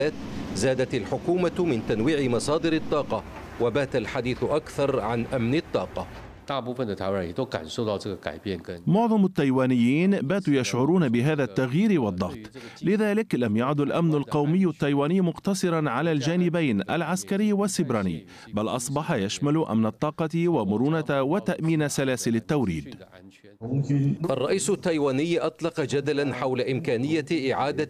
زادت الحكومة من تنويع مصادر الطاقة، وبات الحديث أكثر عن أمن الطاقة. معظم التايوانيين باتوا يشعرون بهذا التغيير والضغط، لذلك لم يعد الأمن القومي التايواني مقتصرا على الجانبين العسكري والسبراني، بل أصبح يشمل أمن الطاقة ومرونة وتأمين سلاسل التوريد. الرئيس التايواني أطلق جدلا حول إمكانية إعادة